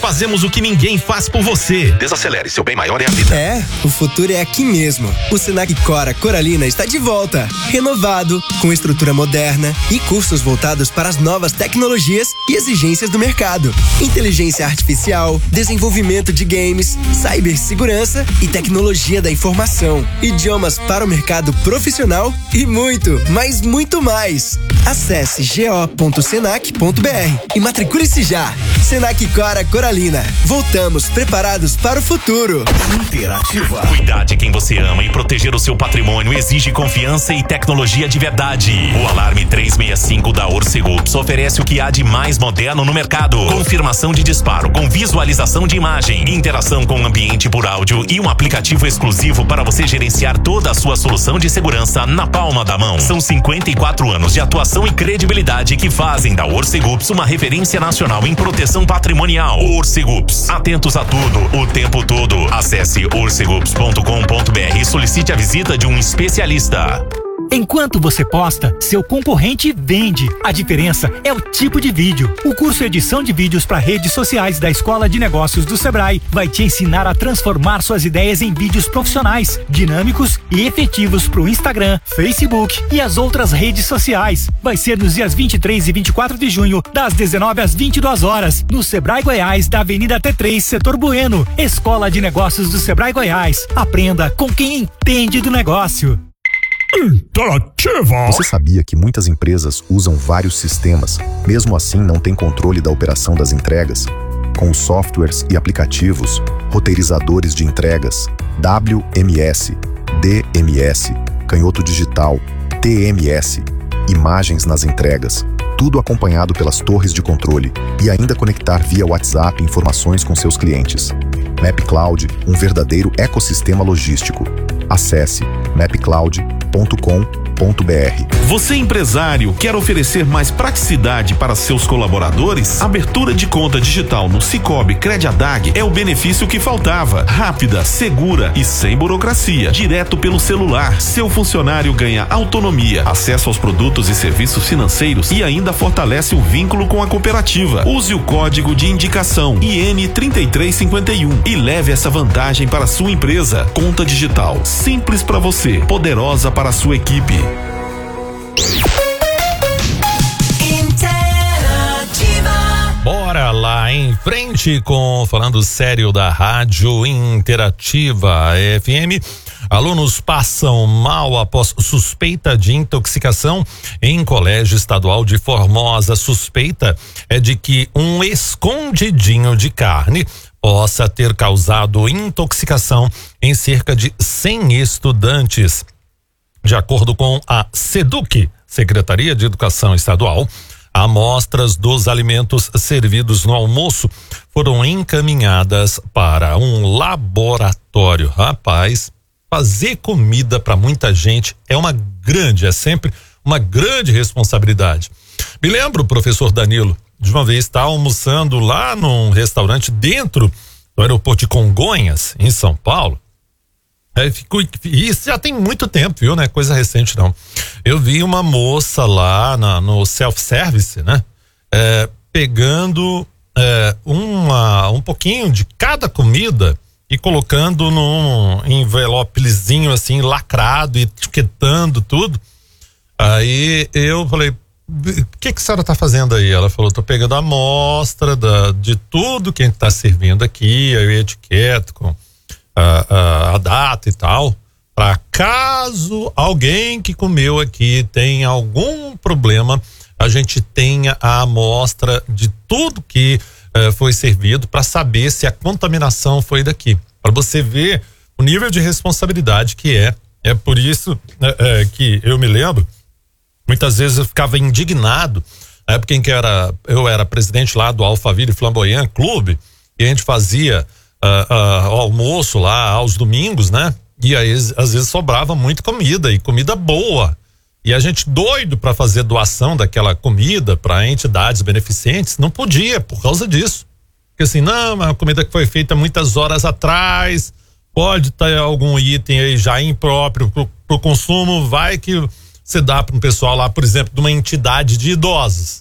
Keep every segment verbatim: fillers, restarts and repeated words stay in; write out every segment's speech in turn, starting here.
fazemos o que ninguém faz por você. Desacelere, seu bem maior é a vida. É, o futuro é aqui mesmo. O Senac Cora Coralina está de volta. Renovado, com estrutura moderna e cursos voltados para as novas tecnologias e exigências do mercado. Inteligência artificial, desenvolvimento de games, cibersegurança e tecnologia da informação. Idiomas para o mercado profissional e muito, mas muito mais. Acesse go ponto senac ponto br e matricule-se já. Senac Cora Coralina. Voltamos preparados para o futuro. Interativa. Cuidar de quem você ama e proteger o seu patrimônio exige confiança e tecnologia de verdade. O Alarme trezentos e sessenta e cinco da Orcegups oferece o que há de mais moderno no mercado. Confirmação de disparo com visualização de imagem, interação com o ambiente por áudio e um aplicativo exclusivo para você gerenciar toda a sua solução de segurança na palma da mão. São cinquenta e quatro anos de atuação e credibilidade que fazem da Orcegups uma referência nacional em proteção patrimonial. Orcegups, atentos a tudo, o tempo todo. Acesse orcegups ponto com ponto br e solicite a visita de um especialista. Enquanto você posta, seu concorrente vende. A diferença é o tipo de vídeo. O curso Edição de Vídeos para Redes Sociais da Escola de Negócios do Sebrae vai te ensinar a transformar suas ideias em vídeos profissionais, dinâmicos e efetivos para o Instagram, Facebook e as outras redes sociais. Vai ser nos dias vinte e três e vinte e quatro de junho, das dezenove às vinte e duas horas, no Sebrae Goiás, da Avenida T três, Setor Bueno. Escola de Negócios do Sebrae Goiás. Aprenda com quem entende do negócio. Interativa. Você sabia que muitas empresas usam vários sistemas, mesmo assim não tem controle da operação das entregas? Com softwares e aplicativos, roteirizadores de entregas, W M S, D M S, canhoto digital, T M S, imagens nas entregas, tudo acompanhado pelas torres de controle e ainda conectar via WhatsApp informações com seus clientes. MapCloud, um verdadeiro ecossistema logístico. Acesse mapcloud ponto com ponto br. Você, empresário, quer oferecer mais praticidade para seus colaboradores? Abertura de conta digital no Sicoob Crediadag é o benefício que faltava. Rápida, segura e sem burocracia. Direto pelo celular. Seu funcionário ganha autonomia, acesso aos produtos e serviços financeiros e ainda fortalece o vínculo com a cooperativa. Use o código de indicação I N três três cinco um e leve essa vantagem para a sua empresa. Conta digital, simples para você, poderosa para a sua equipe. Bora lá em frente com Falando Sério da Rádio Interativa F M. Alunos passam mal após suspeita de intoxicação em Colégio Estadual de Formosa. Suspeita é de que um escondidinho de carne possa ter causado intoxicação em cerca de cem estudantes. De acordo com a SEDUC, Secretaria de Educação Estadual, amostras dos alimentos servidos no almoço foram encaminhadas para um laboratório. Rapaz, fazer comida para muita gente é uma grande, é sempre uma grande responsabilidade. Me lembro, professor Danilo, de uma vez estar almoçando lá num restaurante dentro do aeroporto de Congonhas, em São Paulo. É, fico, isso já tem muito tempo, viu, né? Coisa recente não. Eu vi uma moça lá na, no self-service, né? É, pegando é, uma, um pouquinho de cada comida e colocando num envelopezinho assim, lacrado e etiquetando tudo. Aí eu falei, o que que a senhora tá fazendo aí? Ela falou, tô pegando a amostra da, de tudo que a gente tá servindo aqui, aí eu etiqueto com A, a, a data e tal, para caso alguém que comeu aqui tenha algum problema, a gente tenha a amostra de tudo que eh, foi servido para saber se a contaminação foi daqui, para você ver o nível de responsabilidade que é. É por isso eh, eh, que eu me lembro, muitas vezes eu ficava indignado, na época em que era, eu era presidente lá do Alphaville Flamboyant Clube, e a gente fazia Uh, uh, almoço lá aos domingos, né? E aí às vezes sobrava muita comida e comida boa. E a gente doido para fazer doação daquela comida para entidades beneficentes, não podia por causa disso. Porque assim, não, a comida que foi feita muitas horas atrás, pode ter algum item aí já impróprio pro, pro consumo, vai que você dá para um pessoal lá, por exemplo, de uma entidade de idosos.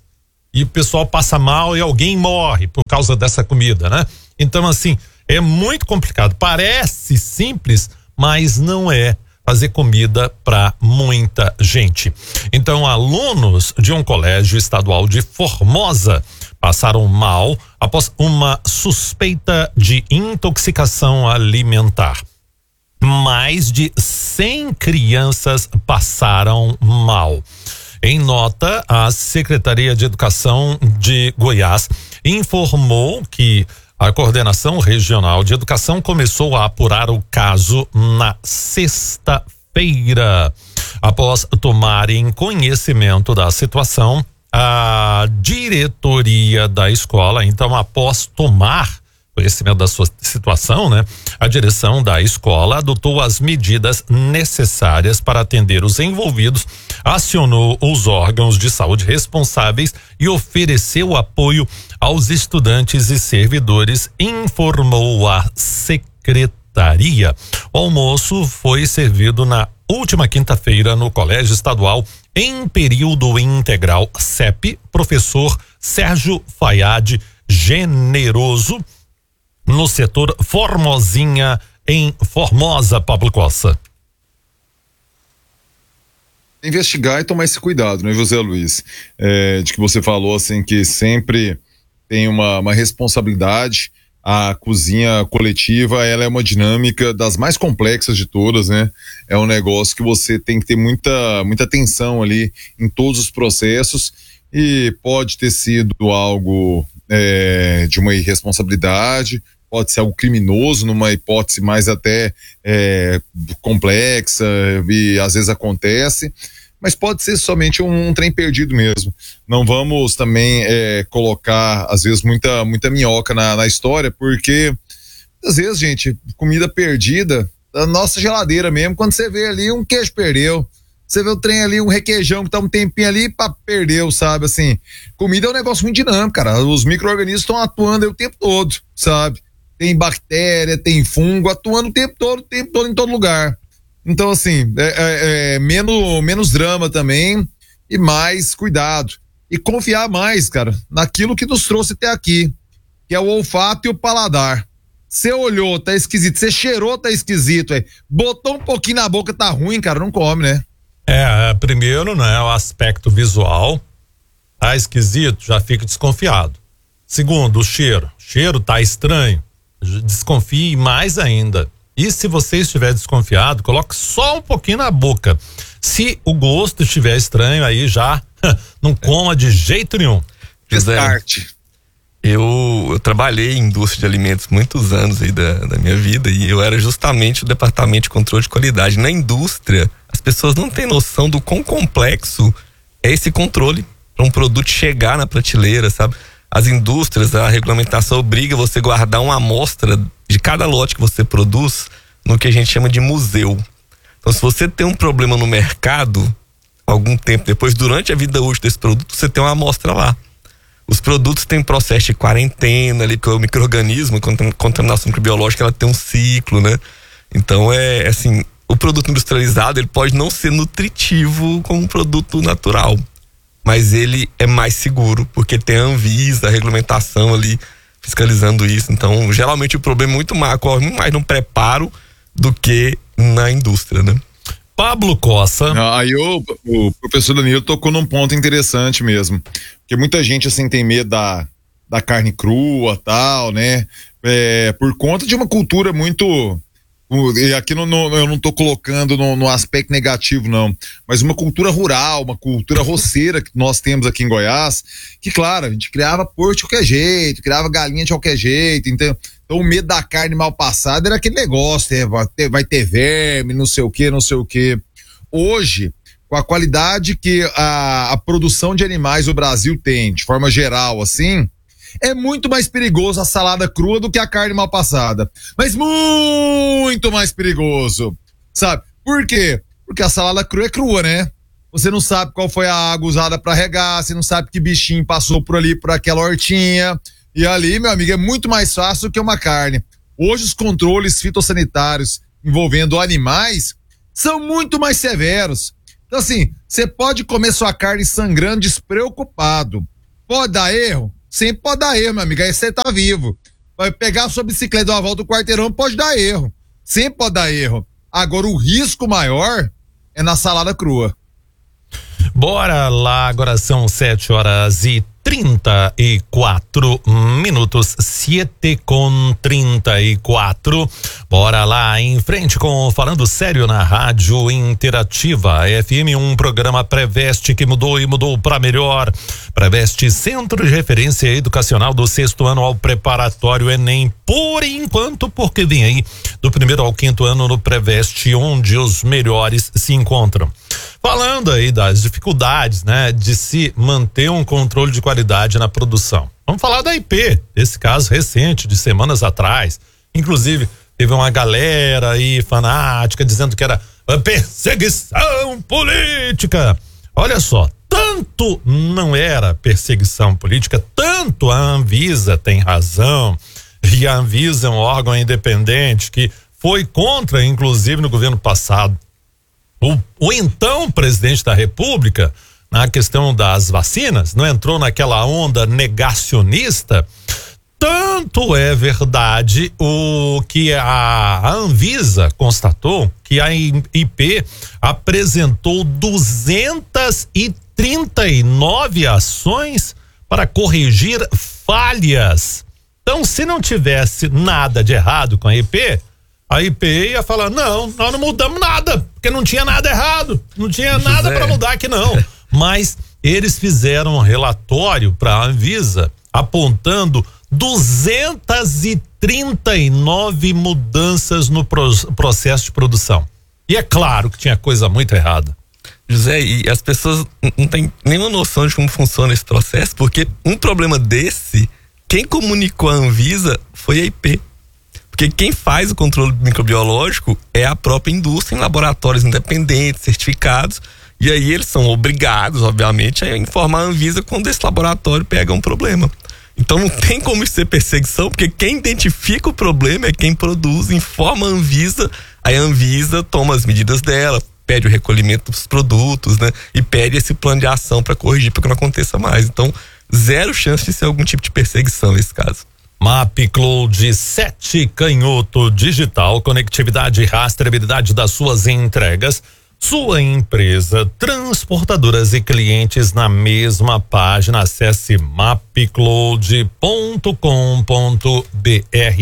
e o pessoal passa mal e alguém morre por causa dessa comida, né? Então, assim, é muito complicado. Parece simples, mas não é fazer comida para muita gente. Então, alunos de um colégio estadual de Formosa passaram mal após uma suspeita de intoxicação alimentar. Mais de cem crianças passaram mal. Em nota, a Secretaria de Educação de Goiás informou que a Coordenação Regional de Educação começou a apurar o caso na sexta-feira. Após tomarem conhecimento da situação, a diretoria da escola, então, após tomar conhecimento da sua situação, né? A direção da escola adotou as medidas necessárias para atender os envolvidos, acionou os órgãos de saúde responsáveis e ofereceu apoio aos estudantes e servidores, informou a secretaria. O almoço foi servido na última quinta-feira no Colégio Estadual em período integral C E P, professor Sérgio Fayad Generoso, no setor Formosinha, em Formosa, Pablo Costa. Investigar e tomar esse cuidado, né, José Luiz? É, de que você falou, assim, que sempre tem uma, uma responsabilidade. A cozinha coletiva, ela é uma dinâmica das mais complexas de todas, né? É um negócio que você tem que ter muita, muita atenção ali em todos os processos, e pode ter sido algo é, de uma irresponsabilidade, pode ser algo criminoso, numa hipótese mais até é, complexa, e às vezes acontece, mas pode ser somente um, um trem perdido mesmo. Não vamos também é, colocar, às vezes, muita, muita minhoca na, na história, porque às vezes, gente, comida perdida, da nossa geladeira mesmo, quando você vê ali um queijo perdeu, você vê o trem ali, um requeijão que tá um tempinho ali, pá, perdeu, sabe? Assim, comida é um negócio muito dinâmico, cara. Os micro-organismos estão atuando aí o tempo todo, sabe? Tem bactéria, tem fungo, atuando o tempo todo, o tempo todo em todo lugar. Então, assim, é, é, é menos, menos drama também e mais cuidado. E confiar mais, cara, naquilo que nos trouxe até aqui, que é o olfato e o paladar. Você olhou, tá esquisito. Você cheirou, tá esquisito. É. Botou um pouquinho na boca, tá ruim, cara, não come, né? É, primeiro, né, o aspecto visual. Tá esquisito, já fica desconfiado. Segundo, o cheiro. O cheiro tá estranho. Desconfie mais ainda. E se você estiver desconfiado, coloque só um pouquinho na boca. Se o gosto estiver estranho, aí já não coma de jeito nenhum. Descarte. Eu, eu trabalhei em indústria de alimentos muitos anos aí da, da minha vida, e eu era justamente o departamento de controle de qualidade. Na indústria, as pessoas não têm noção do quão complexo é esse controle para um produto chegar na prateleira, sabe? As indústrias, a regulamentação obriga você a guardar uma amostra de cada lote que você produz no que a gente chama de museu. Então, se você tem um problema no mercado, algum tempo depois, durante a vida útil desse produto, você tem uma amostra lá. Os produtos têm processo de quarentena ali, porque o micro-organismo, a contaminação microbiológica, ela tem um ciclo, né? Então, é assim, o produto industrializado, ele pode não ser nutritivo como um produto natural, mas ele é mais seguro, porque tem a Anvisa, a regulamentação ali, fiscalizando isso. Então, geralmente o problema é muito mais, ocorre muito mais no preparo do que na indústria, né? Pablo Costa. Aí o, o professor Danilo tocou num ponto interessante mesmo, porque muita gente assim tem medo da, da carne crua, tal, né? É, por conta de uma cultura muito, e aqui no, no, eu não tô colocando no, no aspecto negativo não, mas uma cultura rural, uma cultura roceira que nós temos aqui em Goiás, que claro, a gente criava porco de qualquer jeito, criava galinha de qualquer jeito, então, então o medo da carne mal passada era aquele negócio, né? vai, ter, vai ter verme, não sei o que, não sei o que. Hoje, com a qualidade que a, a produção de animais no Brasil tem, de forma geral, assim, é muito mais perigoso a salada crua do que a carne mal passada. Mas muito mais perigoso, sabe? Por quê? Porque a salada crua é crua, né? Você não sabe qual foi a água usada para regar, você não sabe que bichinho passou por ali, por aquela hortinha. E ali, meu amigo, é muito mais fácil do que uma carne. Hoje os controles fitossanitários envolvendo animais são muito mais severos. Então assim, você pode comer sua carne sangrando despreocupado. Pode dar erro? Sempre pode dar erro, meu amigo, aí você tá vivo. Vai pegar a sua bicicleta de uma volta do quarteirão, pode dar erro. Sempre pode dar erro. Agora, o risco maior é na salada crua. Bora lá, agora são sete horas e trinta e quatro minutos, sete com trinta e quatro. Bora lá em frente com Falando Sério na Rádio Interativa F M, um programa Preveste que mudou e mudou para melhor. Preveste, Centro de Referência Educacional do sexto ano ao preparatório Enem, por enquanto, porque vem aí do primeiro ao quinto ano no Preveste, onde os melhores se encontram. Falando aí das dificuldades, né, de se manter um controle de qualidade na produção. Vamos falar da I P, desse caso recente, de semanas atrás. Inclusive, teve uma galera aí fanática dizendo que era perseguição política. Olha só, tanto não era perseguição política, tanto a Anvisa tem razão, e a Anvisa é um órgão independente que foi contra, inclusive no governo passado, O, o então presidente da República, na questão das vacinas, não entrou naquela onda negacionista. Tanto é verdade o que a Anvisa constatou que a I P apresentou duzentas e trinta e nove ações para corrigir falhas. Então, se não tivesse nada de errado com a I P, a I P ia falar, não, nós não mudamos nada, porque não tinha nada errado, não tinha José. nada para mudar aqui não. Mas eles fizeram um relatório para a Anvisa apontando duzentas e trinta e nove mudanças no pro, processo de produção. E é claro que tinha coisa muito errada. José, e as pessoas não têm nenhuma noção de como funciona esse processo, porque um problema desse, quem comunicou à Anvisa foi a I P. Porque quem faz o controle microbiológico é a própria indústria em laboratórios independentes, certificados, e aí eles são obrigados, obviamente, a informar a Anvisa quando esse laboratório pega um problema. Então não tem como ser perseguição, porque quem identifica o problema é quem produz, informa a Anvisa, aí a Anvisa toma as medidas dela, pede o recolhimento dos produtos, né? E pede esse plano de ação para corrigir, para que não aconteça mais. Então, zero chance de ser algum tipo de perseguição nesse caso. MapCloud sete Canhoto Digital, conectividade e rastreabilidade das suas entregas. Sua empresa, transportadoras e clientes na mesma página. Acesse mapcloud ponto com ponto br.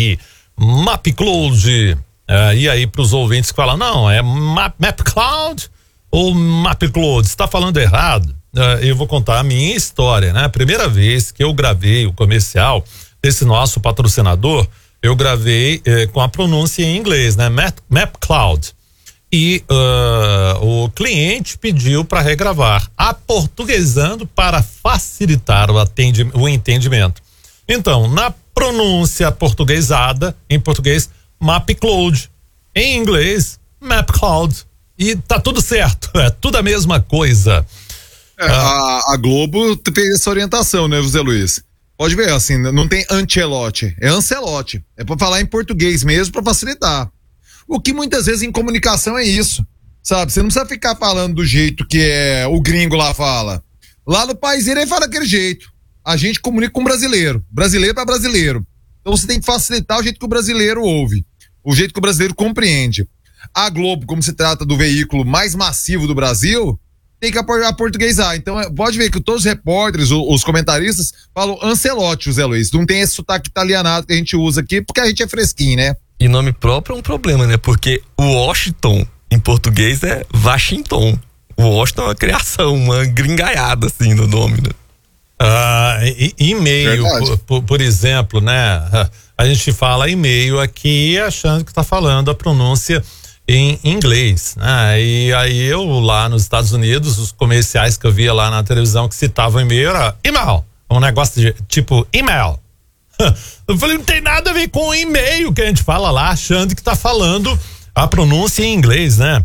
MapCloud. É, e aí, para os ouvintes que falam, não, é Map, MapCloud ou MapCloud? Você está falando errado. É, eu vou contar a minha história, né? A primeira vez que eu gravei o comercial desse nosso patrocinador, eu gravei eh, com a pronúncia em inglês, né? Map, MapCloud. E uh, o cliente pediu para regravar, aportuguesando para facilitar o, atendi- o entendimento. Então, na pronúncia portuguesada, em português, MapCloud. Em inglês, MapCloud. E tá tudo certo, é tudo a mesma coisa. É, ah, a, a Globo fez essa orientação, né, José Luiz? Pode ver, assim, não tem Ancelotti, é Ancelotti. É para falar em português mesmo, para facilitar. O que muitas vezes em comunicação é isso, sabe? Você não precisa ficar falando do jeito que é o gringo lá fala. Lá no país ele fala daquele jeito. A gente comunica com o brasileiro, brasileiro para brasileiro. Então você tem que facilitar o jeito que o brasileiro ouve, o jeito que o brasileiro compreende. A Globo, como se trata do veículo mais massivo do Brasil, tem que aportuguesar. Então pode ver que todos os repórteres, os comentaristas falam Ancelotti, José Luiz. Não tem esse sotaque italianado que a gente usa aqui, porque a gente é fresquinho, né? E nome próprio é um problema, né? Porque o Washington, em português, é Washington. O Washington é uma criação, uma gringaiada, assim, no nome, né? Ah, e, e-mail, por, por, por exemplo, né? A gente fala e-mail aqui achando que tá falando a pronúncia em inglês, né? E aí eu lá nos Estados Unidos, os comerciais que eu via lá na televisão que citavam e-mail era email, um negócio de tipo email. Eu falei, não tem nada a ver com o e-mail que a gente fala lá, achando que tá falando a pronúncia em inglês, né?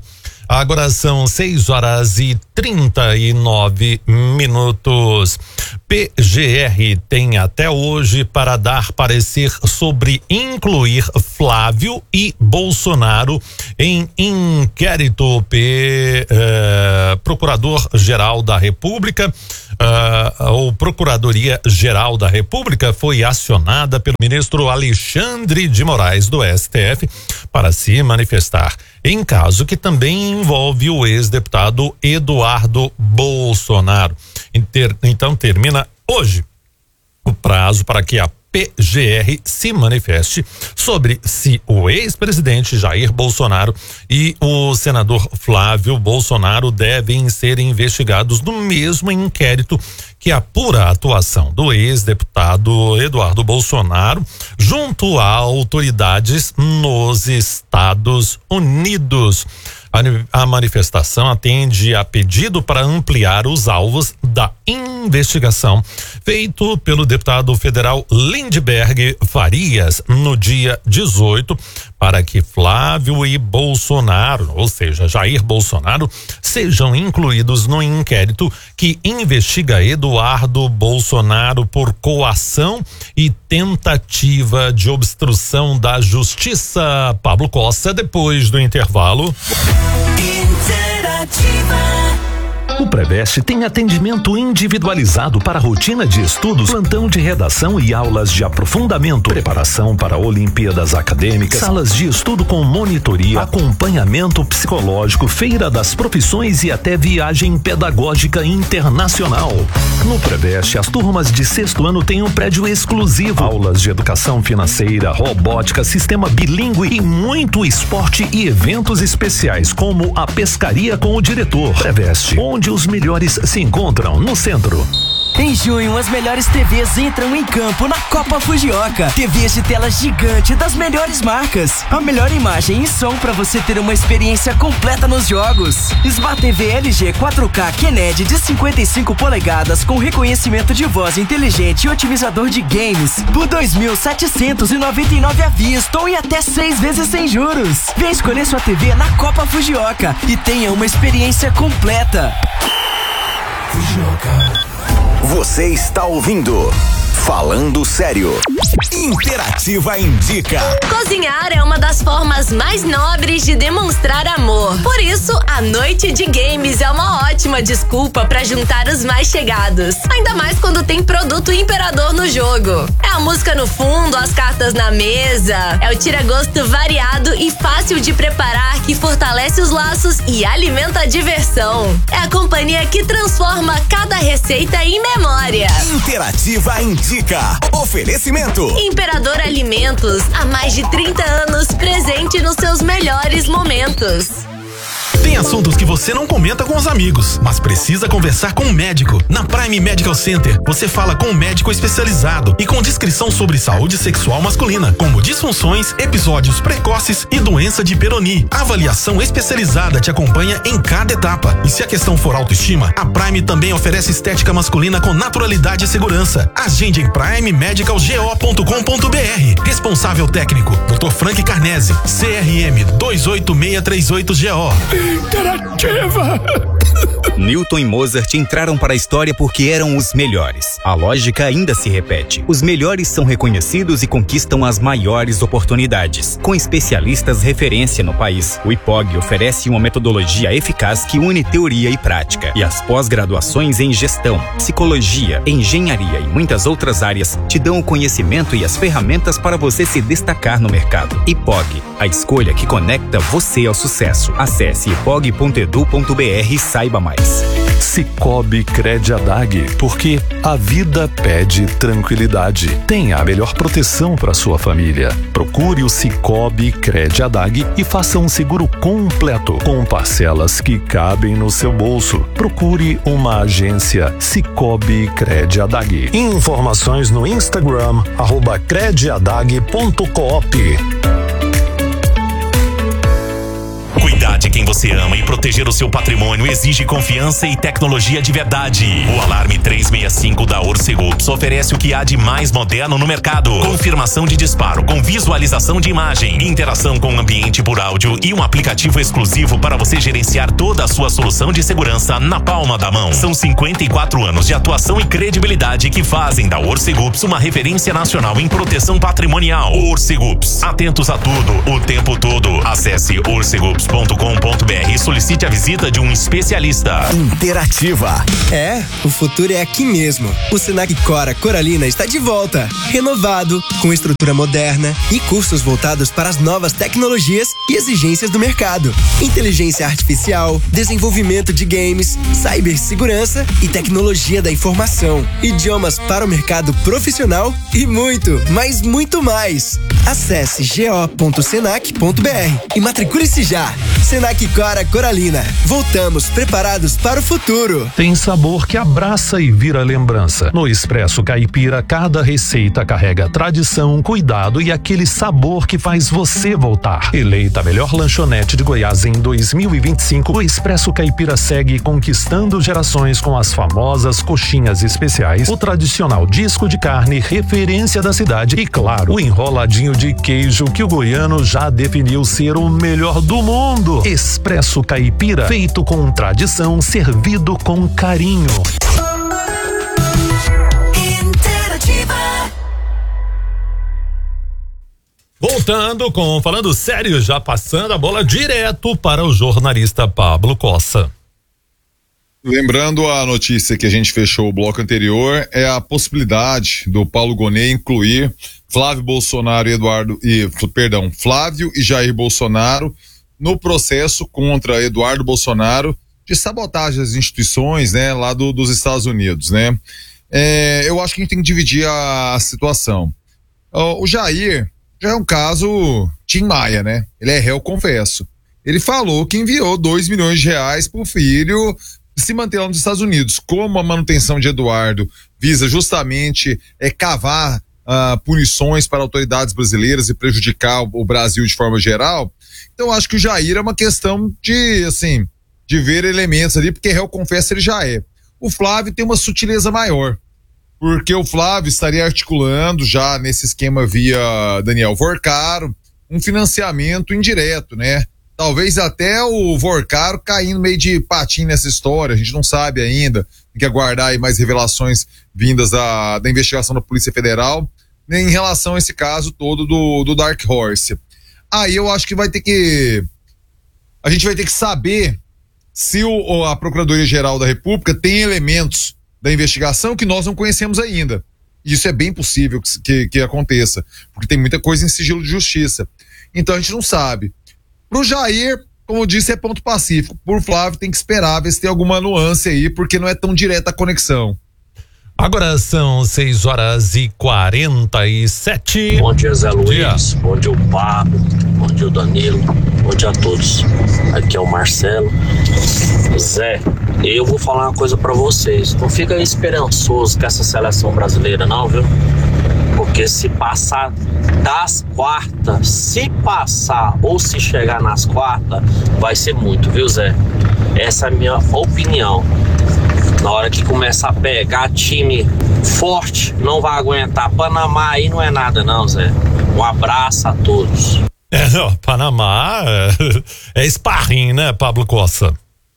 Agora são seis horas e trinta e nove minutos. P G R tem até hoje para dar parecer sobre incluir Flávio e Bolsonaro em inquérito. P, eh, Procurador-Geral da República, eh, ou Procuradoria-Geral da República foi acionada pelo ministro Alexandre de Moraes do S T F para se manifestar em caso que também envolve o ex-deputado Eduardo Bolsonaro. Inter, então termina hoje o prazo para que a P G R se manifeste sobre se o ex-presidente Jair Bolsonaro e o senador Flávio Bolsonaro devem ser investigados no mesmo inquérito que apura a atuação do ex-deputado Eduardo Bolsonaro junto a autoridades nos Estados Unidos. A manifestação atende a pedido para ampliar os alvos da investigação feito pelo deputado federal Lindbergh Farias no dia dezoito para que Flávio e Bolsonaro, ou seja, Jair Bolsonaro, sejam incluídos no inquérito que investiga Eduardo Bolsonaro por coação e tentativa de obstrução da justiça. Pablo Costa, depois do intervalo. O Preveste tem atendimento individualizado para rotina de estudos, plantão de redação e aulas de aprofundamento, preparação para Olimpíadas acadêmicas, salas de estudo com monitoria, acompanhamento psicológico, feira das profissões e até viagem pedagógica internacional. No Preveste, as turmas de sexto ano têm um prédio exclusivo, aulas de educação financeira, robótica, sistema bilíngue e muito esporte e eventos especiais como a pescaria com o diretor. Preveste, onde os melhores se encontram no centro. Em junho, as melhores T Vs entram em campo na Copa Fujioka. T Vs de tela gigante das melhores marcas. A melhor imagem e som para você ter uma experiência completa nos jogos. Smart T V L G quatro K Kennedy de cinquenta e cinco polegadas com reconhecimento de voz inteligente e otimizador de games por dois mil setecentos e noventa e nove reais à vista ou em até seis vezes sem juros. Vem escolher sua T V na Copa Fujioka e tenha uma experiência completa. Fujioka. Você está ouvindo Falando Sério. Interativa indica. Cozinhar é uma das formas mais nobres de demonstrar amor. Por isso, a noite de games é uma ótima desculpa para juntar os mais chegados. Ainda mais quando tem produto Imperador no jogo. É a música no fundo, as cartas na mesa. É o tira-gosto variado e fácil de preparar que fortalece os laços e alimenta a diversão. É a companhia que transforma cada receita em memória. Interativa indica. Oferecimento Imperador Alimentos, há mais de trinta anos presente nos seus melhores momentos. Tem assuntos que você não comenta com os amigos, mas precisa conversar com um médico. Na Prime Medical Center, você fala com um médico especializado e com descrição sobre saúde sexual masculina, como disfunções, episódios precoces e doença de Peyronie. A avaliação especializada te acompanha em cada etapa. E se a questão for autoestima, a Prime também oferece estética masculina com naturalidade e segurança. Agende em prime medical go ponto com ponto br. Responsável técnico, doutor Frank Carnese, C R M dois oito seis três oito G O. Interativa. Newton e Mozart entraram para a história porque eram os melhores. A lógica ainda se repete. Os melhores são reconhecidos e conquistam as maiores oportunidades. Com especialistas referência no país, o I P O G oferece uma metodologia eficaz que une teoria e prática. E as pós-graduações em gestão, psicologia, engenharia e muitas outras áreas te dão o conhecimento e as ferramentas para você se destacar no mercado. I P O G, a escolha que conecta você ao sucesso. Acesse ipog ponto edu ponto br e saiba mais. Cicobi Crediadag, porque a vida pede tranquilidade. Tenha a melhor proteção para sua família. Procure o Cicobi Crediadag e faça um seguro completo, com parcelas que cabem no seu bolso. Procure uma agência Cicobi Crediadag. Informações no Instagram, arroba crediadag ponto coop. Cuidar de quem você ama e proteger o seu patrimônio exige confiança e tecnologia de verdade. O Alarme trezentos e sessenta e cinco da Orcegups oferece o que há de mais moderno no mercado. Confirmação de disparo com visualização de imagem, interação com o ambiente por áudio e um aplicativo exclusivo para você gerenciar toda a sua solução de segurança na palma da mão. São cinquenta e quatro anos de atuação e credibilidade que fazem da Orcegups uma referência nacional em proteção patrimonial. Orcegups, atentos a tudo, o tempo todo. Acesse orcegups ponto com ponto br e solicite a visita de um especialista. Interativa. É, o futuro é aqui mesmo. O Senac Cora Coralina está de volta, renovado, com estrutura moderna e cursos voltados para as novas tecnologias e exigências do mercado. Inteligência artificial, desenvolvimento de games, cibersegurança e tecnologia da informação, idiomas para o mercado profissional e muito, mas muito mais. Acesse go ponto senac ponto br e matricule-se já. Senac Cora Coralina. Voltamos preparados para o futuro. Tem sabor que abraça e vira lembrança. No Expresso Caipira, cada receita carrega tradição, cuidado e aquele sabor que faz você voltar. Eleita a melhor lanchonete de Goiás em dois mil e vinte e cinco, o Expresso Caipira segue conquistando gerações com as famosas coxinhas especiais, o tradicional disco de carne, referência da cidade e, claro, o enroladinho de queijo que o goiano já definiu ser o melhor do mundo. Expresso Caipira, feito com tradição, servido com carinho. Voltando com Falando Sério, já passando a bola direto para o jornalista Pablo Cossa. Lembrando a notícia que a gente fechou o bloco anterior, é a possibilidade do Paulo Gonet incluir Flávio Bolsonaro e Eduardo, e, perdão, Flávio e Jair Bolsonaro no processo contra Eduardo Bolsonaro de sabotagem das instituições, né, lá do, dos Estados Unidos, né? É, eu acho que a gente tem que dividir a, a situação. O, o Jair já é um caso Tim Maia, né? Ele é réu, confesso. Ele falou que enviou dois milhões de reais pro filho se manter lá nos Estados Unidos. Como a manutenção de Eduardo visa justamente é, cavar uh, punições para autoridades brasileiras e prejudicar o, o Brasil de forma geral, então acho que o Jair é uma questão de, assim, de ver elementos ali, porque réu, confesso, ele já é. O Flávio tem uma sutileza maior, porque o Flávio estaria articulando já nesse esquema via Daniel Vorcaro um financiamento indireto, né? Talvez até o Vorcaro caindo meio de patinho nessa história, a gente não sabe ainda, tem que aguardar aí mais revelações vindas da, da investigação da Polícia Federal, né, em relação a esse caso todo do, do Dark Horse. Aí eu acho que vai ter que, a gente vai ter que saber se o, a Procuradoria-Geral da República tem elementos da investigação que nós não conhecemos ainda. Isso é bem possível que, que, que aconteça, porque tem muita coisa em sigilo de justiça. Então a gente não sabe. Pro Jair, como eu disse, é ponto pacífico. Por Flávio tem que esperar ver se tem alguma nuance aí, porque não é tão direta a conexão. Agora são seis horas e quarenta e sete. Bom dia, Zé Luiz. Bom dia, o Pablo. Bom dia, o Danilo. Bom dia a todos. Aqui é o Marcelo. Zé, eu vou falar uma coisa pra vocês. Não fica esperançoso com essa seleção brasileira, não, viu? Porque se passar das quartas, se passar ou se chegar nas quartas, vai ser muito, viu, Zé? Essa é a minha opinião. Na hora que começar a pegar time forte, não vai aguentar. Panamá aí não é nada não, Zé. Um abraço a todos. É, não, Panamá é, é sparring, né, Pablo Cossa?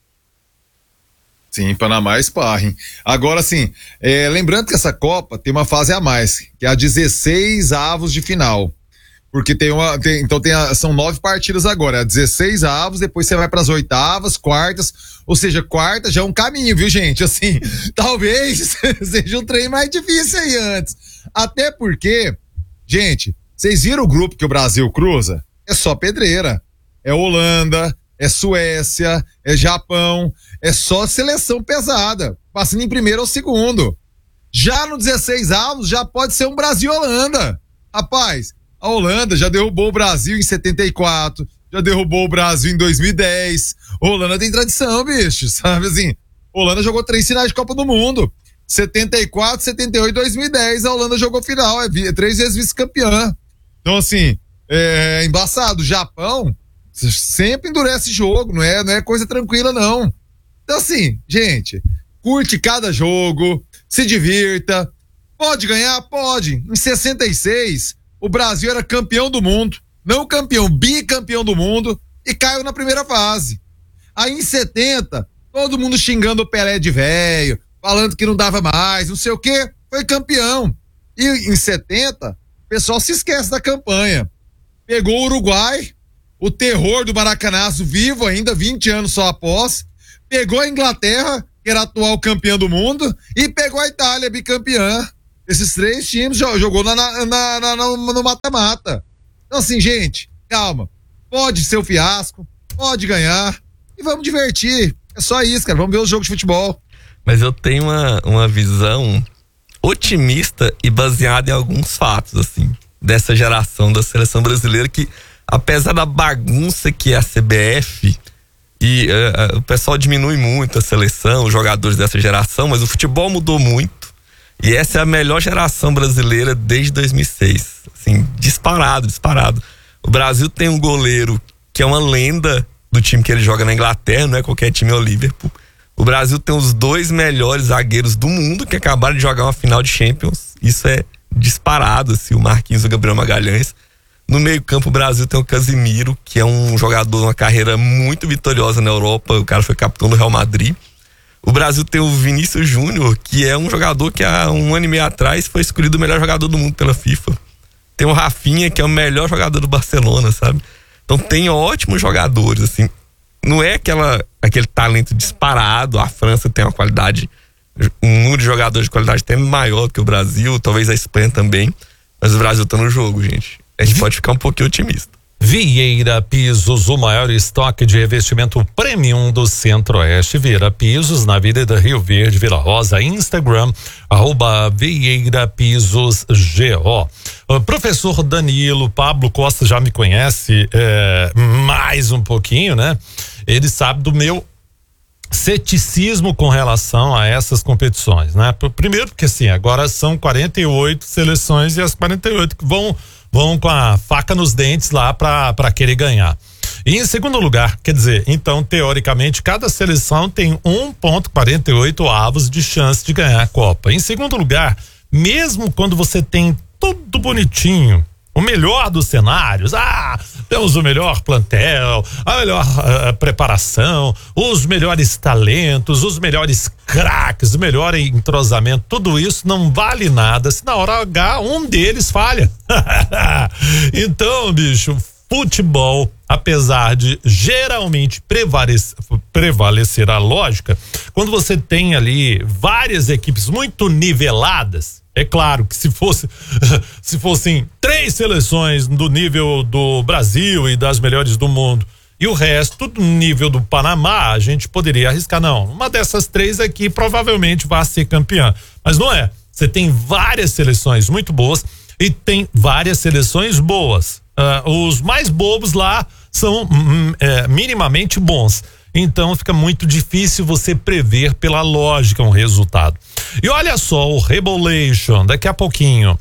Sim, Panamá é sparring. Agora sim, é, lembrando que essa Copa tem uma fase a mais, que é a dezesseis avos de final. Porque tem uma, tem, então tem a, são nove partidas agora, é dezesseis avos, depois você vai para as oitavas, quartas, ou seja, quarta já é um caminho, viu, gente? Assim, talvez seja um trem mais difícil aí antes. Até porque, gente, vocês viram o grupo que o Brasil cruza? É só pedreira. É Holanda, é Suécia, é Japão, é só seleção pesada, passando em primeiro ou segundo. Já no dezesseis avos, já pode ser um Brasil-Holanda. Rapaz, a Holanda já derrubou o Brasil em setenta e quatro, já derrubou o Brasil em dois mil e dez. A Holanda tem tradição, bicho, sabe assim? A Holanda jogou três finais de Copa do Mundo. setenta e quatro, setenta e oito, dois mil e dez, a Holanda jogou final, é, é três vezes vice-campeã. Então, assim, é embaçado. O Japão sempre endurece jogo, não é, não é coisa tranquila, não. Então, assim, gente, curte cada jogo, se divirta. Pode ganhar? Pode. Em sessenta e seis, o Brasil era campeão do mundo, não campeão, bicampeão do mundo, e caiu na primeira fase. Aí em setenta, todo mundo xingando o Pelé de velho, falando que não dava mais, não sei o quê, foi campeão. E em setenta, o pessoal se esquece da campanha. Pegou o Uruguai, o terror do Maracanazo vivo ainda, vinte anos só após, pegou a Inglaterra, que era atual campeã do mundo, e pegou a Itália, bicampeã. Esses três times jogou na, na, na, na, no mata-mata. Então assim, gente, calma. Pode ser um fiasco, pode ganhar, e vamos divertir. É só isso, cara. Vamos ver os jogos de futebol. Mas eu tenho uma, uma visão otimista e baseada em alguns fatos, assim, dessa geração da seleção brasileira, que apesar da bagunça que é a C B F, e uh, uh, o pessoal diminui muito a seleção, os jogadores dessa geração, mas o futebol mudou muito. E essa é a melhor geração brasileira desde dois mil e seis. Assim, disparado, disparado. O Brasil tem um goleiro que é uma lenda do time que ele joga na Inglaterra, não é qualquer time, é o Liverpool. O Brasil tem os dois melhores zagueiros do mundo que acabaram de jogar uma final de Champions. Isso é disparado, assim, o Marquinhos e o Gabriel Magalhães. No meio-campo, o Brasil tem o Casimiro, que é um jogador de uma carreira muito vitoriosa na Europa. O cara foi capitão do Real Madrid. O Brasil tem o Vinícius Júnior, que é um jogador que há um ano e meio atrás foi escolhido o melhor jogador do mundo pela FIFA. Tem o Rafinha, que é o melhor jogador do Barcelona, sabe? Então tem ótimos jogadores, assim. Não é aquela, aquele talento disparado. A França tem uma qualidade, um número de jogadores de qualidade até maior que o Brasil, talvez a Espanha também. Mas o Brasil tá no jogo, gente. A gente pode ficar um pouquinho otimista. Vieira Pisos, o maior estoque de revestimento premium do Centro-Oeste. Vieira Pisos, na Avenida Rio Verde, Vila Rosa, Instagram, arroba Vieira Pisos G O. O professor Danilo, Pablo Costa já me conhece é, mais um pouquinho, né? Ele sabe do meu ceticismo com relação a essas competições, né? Primeiro porque assim, agora são quarenta e oito seleções e as quarenta e oito que vão vão com a faca nos dentes lá para para querer ganhar. E em segundo lugar, quer dizer, então teoricamente cada seleção tem um vírgula quarenta e oito avos de chance de ganhar a Copa. Em segundo lugar, mesmo quando você tem tudo bonitinho, o melhor dos cenários, ah, temos o melhor plantel, a melhor uh, preparação, os melhores talentos, os melhores craques, o melhor entrosamento, tudo isso não vale nada se na hora H um deles falha. Então, bicho, futebol, apesar de geralmente prevalecer, prevalecer a lógica, quando você tem ali várias equipes muito niveladas, é claro que se fosse, se fossem três seleções do nível do Brasil e das melhores do mundo e o resto do nível do Panamá, a gente poderia arriscar, não, uma dessas três aqui provavelmente vai ser campeã, mas não é. Você tem várias seleções muito boas e tem várias seleções boas. Uh, os mais bobos lá são hum, é, minimamente bons. Então fica muito difícil você prever pela lógica um resultado. E olha só o Rebolation, daqui a pouquinho.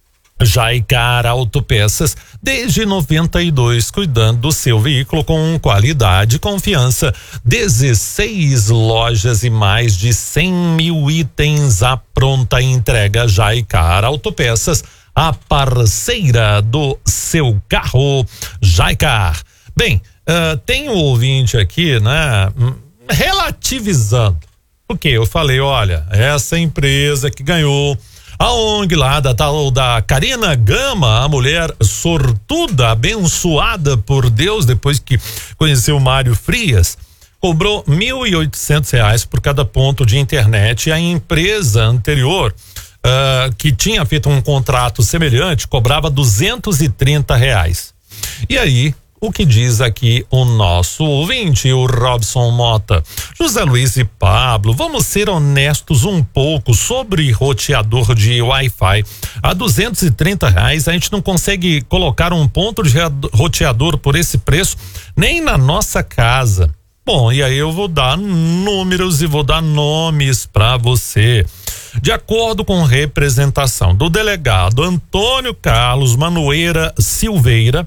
Jaicar Autopeças, desde noventa e dois, cuidando do seu veículo com qualidade e confiança. dezesseis lojas e mais de cem mil itens à pronta entrega. Jaicar Autopeças, a parceira do seu carro. Jaicar. Bem, uh, tem um ouvinte aqui, né, relativizando. Porque eu falei, olha, essa empresa que ganhou a O N G lá da tal da Karina Gama, a mulher sortuda, abençoada por Deus depois que conheceu o Mário Frias, cobrou mil e oitocentos reais por cada ponto de internet. E a empresa anterior, uh, que tinha feito um contrato semelhante, cobrava duzentos e trinta reais. E aí, o que diz aqui o nosso ouvinte, o Robson Mota? José Luiz e Pablo, vamos ser honestos um pouco sobre roteador de Wi-Fi. A duzentos e trinta reais a gente não consegue colocar um ponto de roteador por esse preço nem na nossa casa. Bom, e aí eu vou dar números e vou dar nomes para você. De acordo com representação do delegado Antônio Carlos Manoeira Silveira,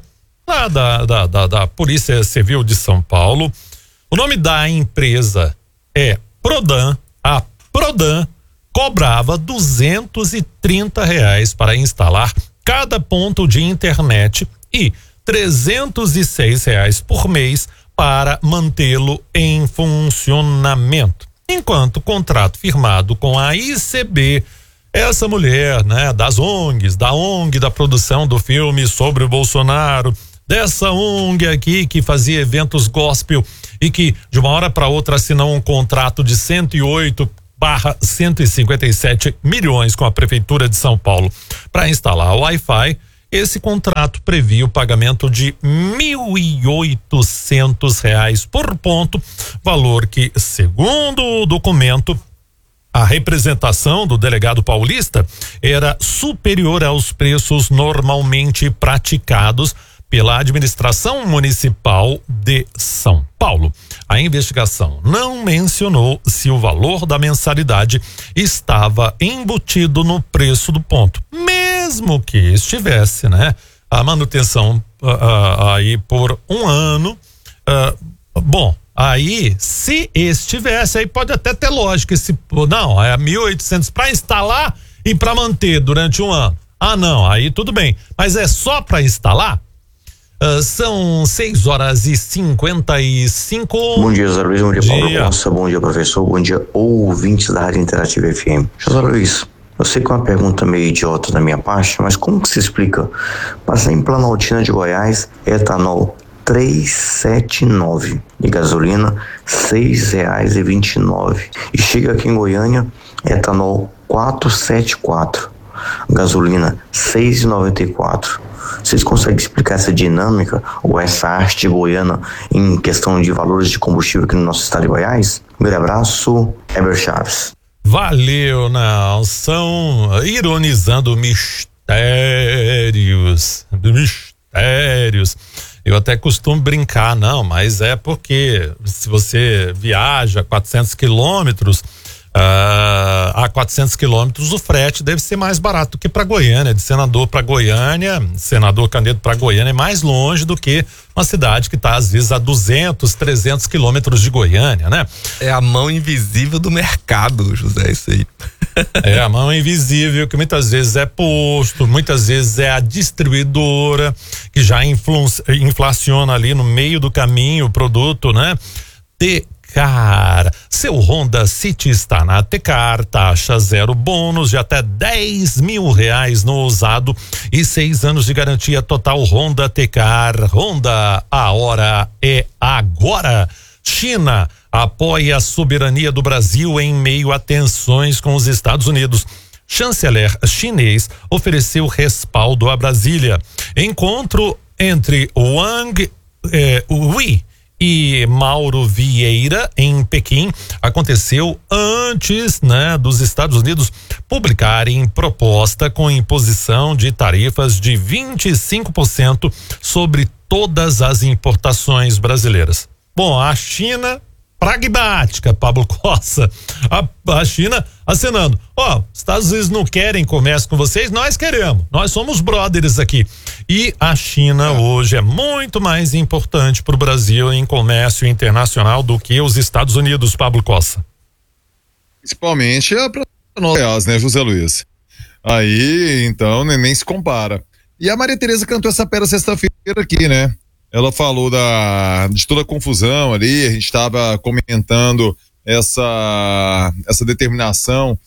lá da, da, da, da Polícia Civil de São Paulo. O nome da empresa é Prodan. A Prodan cobrava duzentos e trinta reais para instalar cada ponto de internet e trezentos e seis reais por mês para mantê-lo em funcionamento. Enquanto o contrato firmado com a I C B, essa mulher, né, das O N Gs, da O N G da produção do filme sobre o Bolsonaro, dessa O N G aqui que fazia eventos gospel e que de uma hora para outra assinou um contrato de cento e oito barra cento e cinquenta e sete milhões com a Prefeitura de São Paulo para instalar o Wi-Fi. Esse contrato previa o pagamento de mil e oitocentos reais por ponto, valor que, segundo o documento, a representação do delegado paulista era superior aos preços normalmente praticados pela administração municipal de São Paulo. A investigação não mencionou se o valor da mensalidade estava embutido no preço do ponto, mesmo que estivesse, né? A manutenção uh, uh, aí por um ano, uh, bom, aí se estivesse, aí pode até ter lógica, esse, não, é mil e oitocentos para instalar e para manter durante um ano. Ah, não, aí tudo bem, mas é só para instalar? Uh, são seis horas e cinquenta e cinco. Bom dia, José Luiz. Bom dia, Paulo Costa. Bom dia, professor. Bom dia, ouvintes da Rádio Interativa F M. José Luiz, eu sei que é uma pergunta meio idiota da minha parte, mas como que se explica? Passar em Planaltina de Goiás, etanol trezentos e setenta e nove e gasolina seis reais e vinte e nove. E chega aqui em Goiânia, etanol quatrocentos e setenta e quatro, gasolina seis reais e noventa e quatro. Vocês conseguem explicar essa dinâmica ou essa arte goiana em questão de valores de combustível aqui no nosso estado de Goiás? Meu abraço, Heber Chaves. Valeu, Nelson. Ironizando mistérios, mistérios. Eu até costumo brincar, não, mas é porque se você viaja quatrocentos quilômetros, Uh, a quatrocentos quilômetros o frete deve ser mais barato do que para Goiânia. De Senador para Goiânia, Senador Canedo para Goiânia é mais longe do que uma cidade que está às vezes a duzentos, trezentos quilômetros de Goiânia, né? É a mão invisível do mercado, José, isso aí. É a mão invisível que muitas vezes é posto, muitas vezes é a distribuidora que já influ, inflaciona ali no meio do caminho o produto, né? Te Cara, seu Honda City está na Tecar, taxa zero, bônus de até dez mil reais no usado e seis anos de garantia total. Honda Tecar. Honda, a hora é agora. China apoia a soberania do Brasil em meio a tensões com os Estados Unidos. Chanceler chinês ofereceu respaldo a Brasília. Encontro entre Wang eh, Yi e Mauro Vieira em Pequim aconteceu antes, né, dos Estados Unidos publicarem proposta com imposição de tarifas de vinte e cinco por cento sobre todas as importações brasileiras. Bom, a China pragmática, Pablo Costa, a, a China acenando, ó, oh, Estados Unidos não querem comércio com vocês, nós queremos, nós somos brothers aqui. E a China hoje é muito mais importante para o Brasil em comércio internacional do que os Estados Unidos, Pablo Costa. Principalmente é para nós, né, José Luiz? Aí, então, nem, nem se compara. E a Maria Tereza cantou essa pera sexta-feira aqui, né? Ela falou da, de toda a confusão ali, a gente estava comentando essa, essa determinação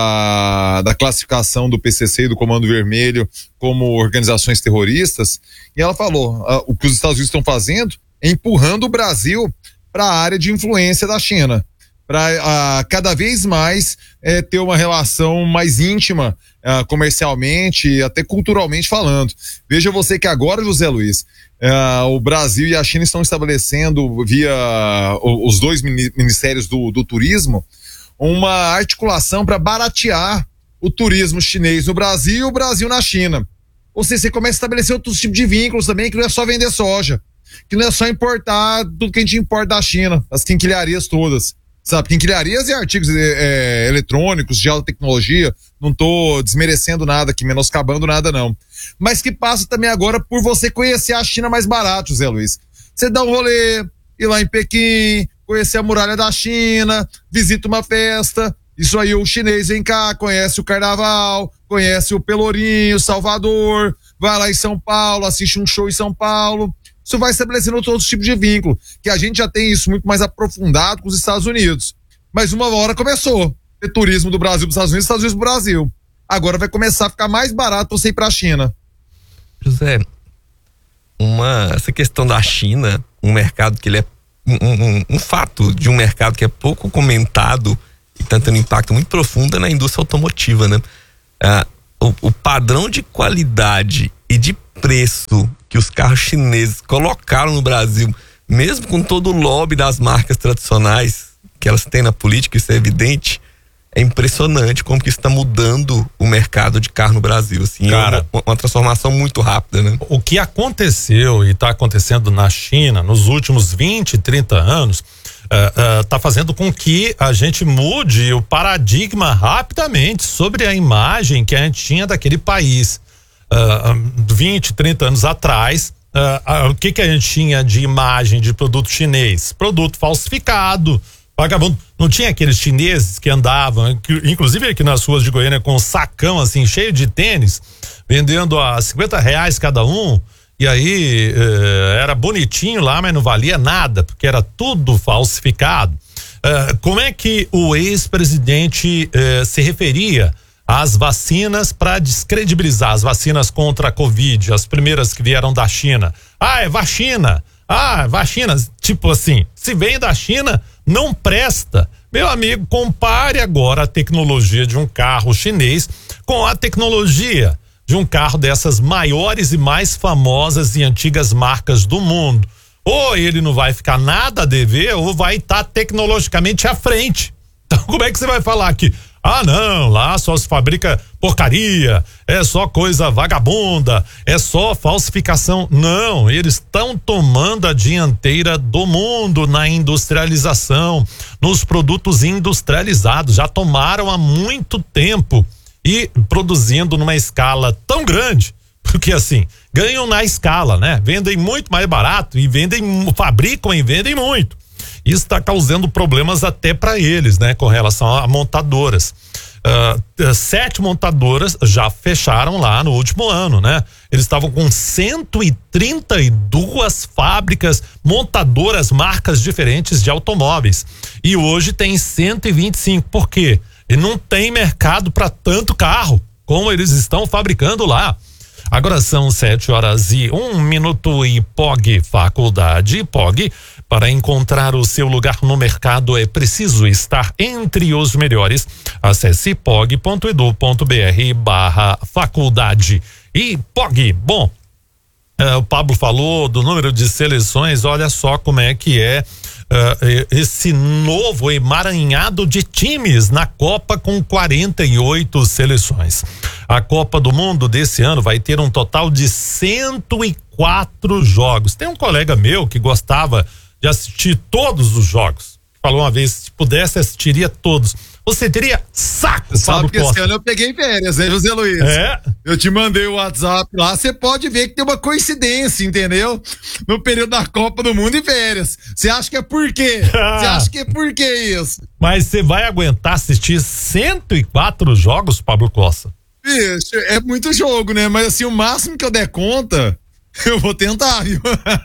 da, da classificação do P C C e do Comando Vermelho como organizações terroristas, e ela falou, a, o que os Estados Unidos estão fazendo é empurrando o Brasil para a área de influência da China, para cada vez mais é, ter uma relação mais íntima, a, comercialmente e até culturalmente falando. Veja você que agora, José Luiz, Uh, o Brasil e a China estão estabelecendo, via uh, os dois ministérios do, do turismo, uma articulação para baratear o turismo chinês no Brasil e o Brasil na China. Ou seja, você começa a estabelecer outros tipos de vínculos também, que não é só vender soja, que não é só importar tudo que a gente importa da China, as quinquilharias todas. sabe? Quinquilharias e artigos é, eletrônicos, de alta tecnologia, não tô desmerecendo nada aqui, menoscabando nada não. Mas que passa também agora por você conhecer a China mais barato, Zé Luiz. Você dá um rolê, ir lá em Pequim, conhecer a muralha da China, visita uma festa, isso aí o chinês vem cá, conhece o carnaval, conhece o Pelourinho, Salvador, vai lá em São Paulo, assiste um show em São Paulo. Isso vai estabelecendo todos os tipos de vínculo, que a gente já tem isso muito mais aprofundado com os Estados Unidos. Mas uma hora começou, ter turismo do Brasil para os Estados Unidos, Estados Unidos para o Brasil. Agora vai começar a ficar mais barato você ir para a China. José, uma, essa questão da China, um mercado que ele é um, um, um fato de um mercado que é pouco comentado e tá tendo um impacto muito profundo na indústria automotiva, né? Ah, o, o padrão de qualidade e de preço que os carros chineses colocaram no Brasil, mesmo com todo o lobby das marcas tradicionais que elas têm na política, isso é evidente, é impressionante como que isso está mudando o mercado de carro no Brasil, assim. Cara, é uma, uma transformação muito rápida, né? O que aconteceu e está acontecendo na China nos últimos vinte, trinta anos uh, uh, tá fazendo com que a gente mude o paradigma rapidamente sobre a imagem que a gente tinha daquele país. Uh, vinte, trinta anos atrás, uh, uh, o que que a gente tinha de imagem de produto chinês? Produto falsificado, vagabundo. Não tinha aqueles chineses que andavam, que, inclusive aqui nas ruas de Goiânia, com um sacão assim, cheio de tênis, vendendo a cinquenta reais cada um, e aí uh, era bonitinho lá, mas não valia nada, porque era tudo falsificado. Uh, como é que o ex-presidente uh, se referia as vacinas para descredibilizar as vacinas contra a Covid, as primeiras que vieram da China? Ah, é vacina. Ah, vacina. Tipo assim, se vem da China, não presta. Meu amigo, compare agora a tecnologia de um carro chinês com a tecnologia de um carro dessas maiores e mais famosas e antigas marcas do mundo. Ou ele não vai ficar nada a dever, ou vai estar tá tecnologicamente à frente. Então, como é que você vai falar que ah, não, lá só se fabrica porcaria, é só coisa vagabunda, é só falsificação? Não, eles estão tomando a dianteira do mundo na industrialização, nos produtos industrializados, já tomaram há muito tempo e produzindo numa escala tão grande, porque assim, ganham na escala, né? Vendem muito mais barato e vendem, fabricam e vendem muito. Isso está causando problemas até para eles, né? Com relação a montadoras. Uh, sete montadoras já fecharam lá no último ano, né? Eles estavam com cento e trinta e duas fábricas, montadoras, marcas diferentes de automóveis. E hoje tem cento e vinte e cinco. Por quê? E não tem mercado para tanto carro como eles estão fabricando lá. Agora são sete horas e um minuto e P O G, faculdade P O G. Para encontrar o seu lugar no mercado é preciso estar entre os melhores. Acesse pog ponto edu ponto br barra faculdade. E P O G, bom, uh, o Pablo falou do número de seleções, olha só como é que é uh, esse novo emaranhado de times na Copa com quarenta e oito seleções. A Copa do Mundo desse ano vai ter um total de cento e quatro jogos. Tem um colega meu que gostava de assistir todos os jogos. Falou uma vez, se pudesse, assistiria todos. Você teria saco, sabe que Costa. esse ano eu peguei férias, né, José Luiz? É? Eu te mandei o WhatsApp lá, você pode ver que tem uma coincidência, entendeu? No período da Copa do Mundo e férias. Você acha que é por quê? Você acha que é por que isso? Mas você vai aguentar assistir cento e quatro jogos, Pablo Costa? Bicho, é muito jogo, né? Mas assim, o máximo que eu der conta, eu vou tentar, viu?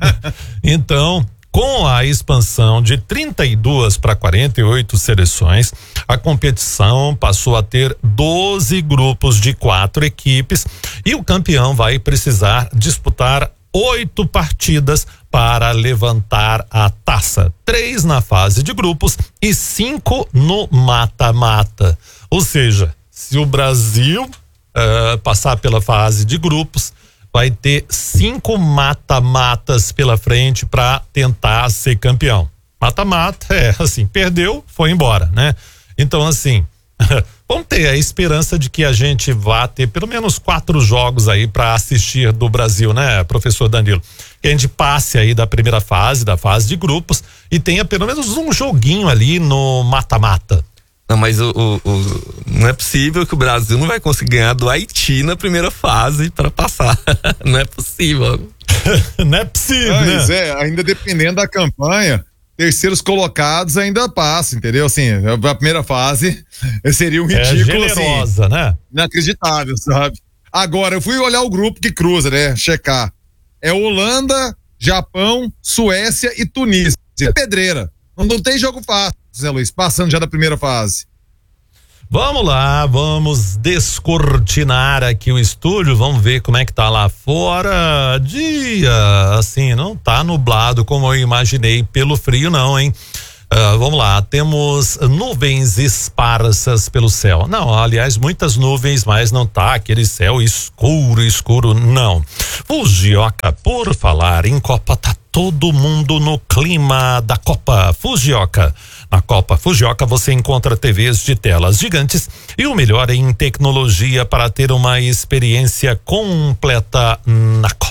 Então, com a expansão de trinta e duas para quarenta e oito seleções, a competição passou a ter doze grupos de quatro equipes e o campeão vai precisar disputar oito partidas para levantar a taça. Três na fase de grupos e cinco no mata-mata. Ou seja, se o Brasil uh, passar pela fase de grupos, vai ter cinco mata-matas pela frente para tentar ser campeão. Mata-mata é assim, perdeu, foi embora, né? Então assim, vamos ter a esperança de que a gente vá ter pelo menos quatro jogos aí para assistir do Brasil, né, professor Danilo? Que a gente passe aí da primeira fase, da fase de grupos, e tenha pelo menos um joguinho ali no mata-mata. Não, mas o, o, o, não é possível que o Brasil não vai conseguir ganhar do Haiti na primeira fase para passar. Não é possível. Não é possível, Mas né? é, ainda dependendo da campanha, terceiros colocados ainda passam, entendeu? Assim, a primeira fase seria um ridículo, é generosa, assim, né? Inacreditável, sabe? Agora, eu fui olhar o grupo que cruza, né? Checar. É Holanda, Japão, Suécia e Tunísia. Pedreira. Não, não tem jogo fácil, Zé Luiz, passando já da primeira fase. Vamos lá, vamos descortinar aqui o estúdio, vamos ver como é que tá lá fora. Dia, assim, não tá nublado como eu imaginei pelo frio não, hein? Uh, vamos lá, temos nuvens esparsas pelo céu. Não, aliás, muitas nuvens, mas não tá aquele céu escuro, escuro, não. Fujioka, por falar em Copa, tá todo mundo no clima da Copa Fujioka. Na Copa Fujioka você encontra T Vs de telas gigantes e o melhor em tecnologia para ter uma experiência completa na Copa.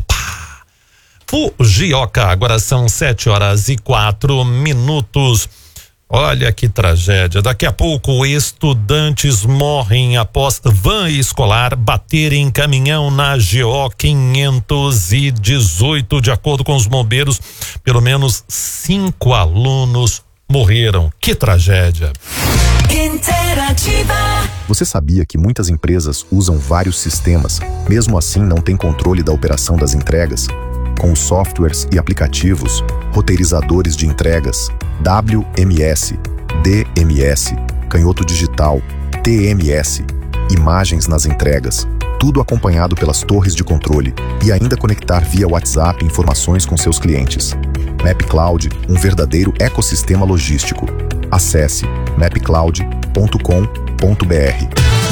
Fujioka, agora são sete horas e quatro minutos. Olha que tragédia. Daqui a pouco, estudantes morrem após van escolar bater em caminhão na G O quinhentos e dezoito. De acordo com os bombeiros, pelo menos cinco alunos morreram. Que tragédia. Interativa. Você sabia que muitas empresas usam vários sistemas, mesmo assim não tem controle da operação das entregas? Com softwares e aplicativos, roteirizadores de entregas, W M S, D M S, canhoto digital, T M S, imagens nas entregas, tudo acompanhado pelas torres de controle e ainda conectar via WhatsApp informações com seus clientes. MapCloud, um verdadeiro ecossistema logístico. Acesse mapcloud ponto com ponto br.